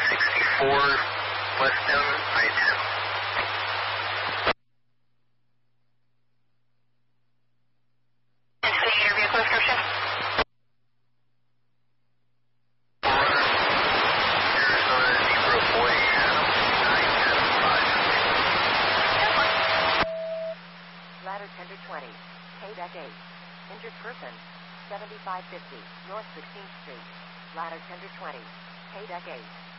64 westbound I-10. Say your vehicle description. Arizona Zebra Boy Adam 910 5. Ladder tender 20, K-Deck 8. Injured person, 7550, North 16th Street. Ladder tender 20, K-Deck 8.